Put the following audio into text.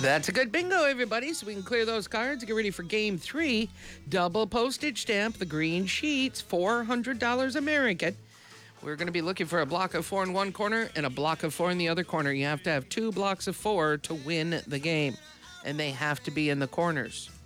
That's a good bingo, everybody. So we can clear those cards and get ready for game 3. Double postage stamp, the green sheets, $400 American. We're going to be looking for a block of 4 in one corner and a block of 4 in the other corner. You have to have 2 blocks of 4 to win the game, and they have to be in the corners.